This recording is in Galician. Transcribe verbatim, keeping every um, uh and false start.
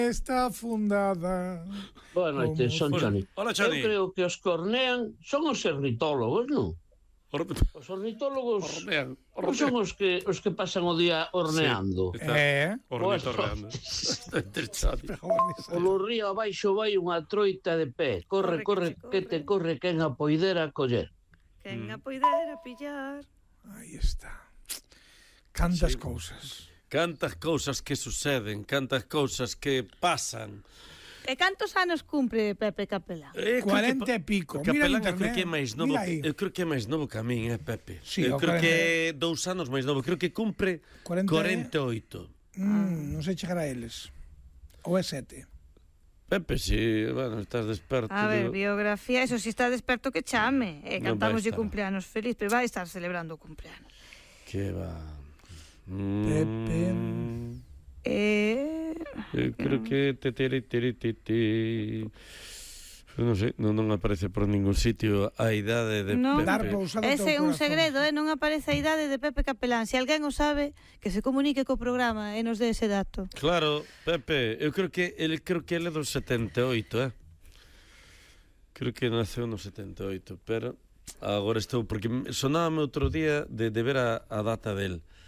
Está fundada. Boa noite, son Choni. Hola, Choni. Eu creo que os que hornean son os ornitólogos, non? Os ornitólogos Hornean, non son os que os que pasan o día horneando. Sí, está Eh? ornitorreando. Está interesante. Polo río abaixo vai unha troita de pé. Corre, corre, Corre, que que te corre quen a poidera a coller. Quen a poidera pillar. Aí está. Cantas Sí. cousas. Cantas cousas que suceden, cantas cousas que pasan. E cantos anos cumpre Pepe Capelán? Eh, creo que cuarenta pa- e pico. O Mira Capelán eu internet. creo que é máis novo. Mira aí. Eu creo que é máis novo que a min, eh, Pepe. Sí, eu o creo cuarenta. que é dous anos máis novo. Creo que cumpre cuarenta. cuarenta e oito. Mm, non sei chegar a eles. Ou é sete. Pepe, si, bueno, estás desperto. A ver, digo. biografía, eso si está desperto que chame. E Non vai cantamos de estar. cumpleanos feliz, pero vai estar celebrando o cumpleanos. Que va. Mm, Pepe. Eh... Eu creo que te tere tere te te. Non sei, non, non aparece por ningún sitio a idade de Non. Pepe. Dar pousada ao Ese é teu un corazón. segredo, eh? Non aparece a idade de Pepe Capelán. Se alguén o sabe, que se comunique co programa e nos dé ese dato. Claro, Pepe, eu creo que ele creo que ele é do setenta e oito, eh. Creo que naceu no setenta e oito, pero agora estou porque sonábame outro día de, de ver a, a data del.